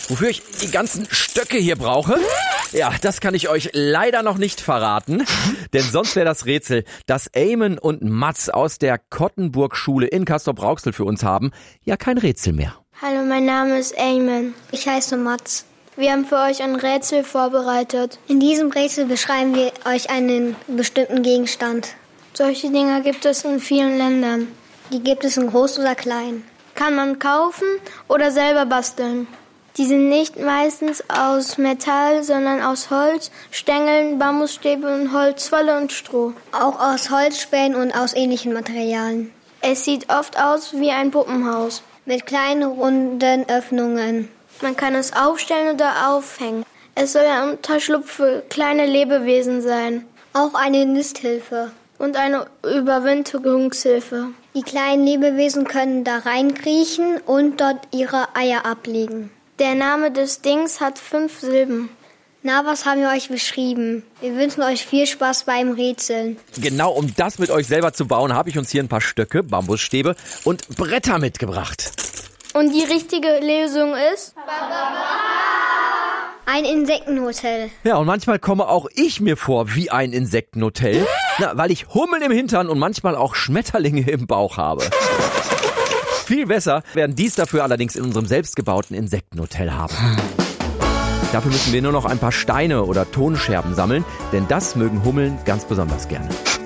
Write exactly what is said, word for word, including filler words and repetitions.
Wofür ich die ganzen Stöcke hier brauche? Ja, das kann ich euch leider noch nicht verraten, denn sonst wäre das Rätsel, das Eamon und Mats aus der Kottenburg-Schule in Castrop-Rauxel für uns haben, ja kein Rätsel mehr. Hallo, mein Name ist Eamon. Ich heiße Mats. Wir haben für euch ein Rätsel vorbereitet. In diesem Rätsel beschreiben wir euch einen bestimmten Gegenstand. Solche Dinger gibt es in vielen Ländern. Die gibt es in groß oder klein. Kann man kaufen oder selber basteln. Die sind nicht meistens aus Metall, sondern aus Holz, Stängeln, Bambusstäbe und Holzwolle und Stroh. Auch aus Holzspänen und aus ähnlichen Materialien. Es sieht oft aus wie ein Puppenhaus. Mit kleinen, runden Öffnungen. Man kann es aufstellen oder aufhängen. Es soll ein Unterschlupf für kleine Lebewesen sein. Auch eine Nisthilfe. Und eine Überwinterungshilfe. Die kleinen Lebewesen können da reinkriechen und dort ihre Eier ablegen. Der Name des Dings hat fünf Silben. Na, was haben wir euch beschrieben? Wir wünschen euch viel Spaß beim Rätseln. Genau, um das mit euch selber zu bauen, habe ich uns hier ein paar Stöcke, Bambusstäbe und Bretter mitgebracht. Und die richtige Lösung ist? Ein Insektenhotel. Ja, und manchmal komme auch ich mir vor wie ein Insektenhotel, na, weil ich Hummeln im Hintern und manchmal auch Schmetterlinge im Bauch habe. Viel besser werden dies dafür allerdings in unserem selbstgebauten Insektenhotel haben. Dafür müssen wir nur noch ein paar Steine oder Tonscherben sammeln, denn das mögen Hummeln ganz besonders gerne.